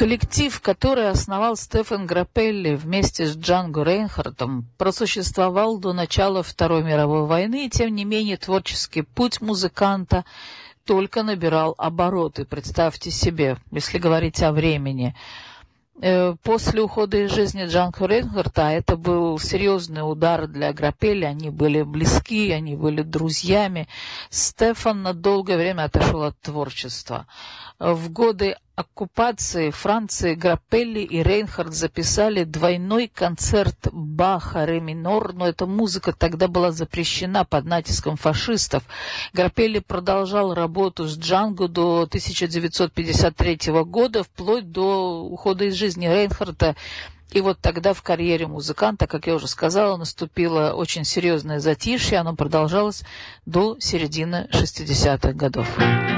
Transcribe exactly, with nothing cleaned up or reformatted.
Коллектив, который основал Стефан Граппелли вместе с Джанго Рейнхардтом, просуществовал до начала Второй мировой войны, и тем не менее творческий путь музыканта только набирал обороты. Представьте себе, если говорить о времени. После ухода из жизни Джанго Рейнхардта это был серьезный удар для Граппелли. Они были близки, они были друзьями. Стефан на долгое время отошел от творчества. В годы оккупации Франции Граппелли и Рейнхард записали двойной концерт Баха ре минор, но эта музыка тогда была запрещена под натиском фашистов. Граппелли продолжал работу с Джанго до тысяча девятьсот пятьдесят третьего года, вплоть до ухода из жизни Рейнхарда. И вот тогда в карьере музыканта, как я уже сказала, наступило очень серьезное затишье. Оно продолжалось до середины шестидесятых годов.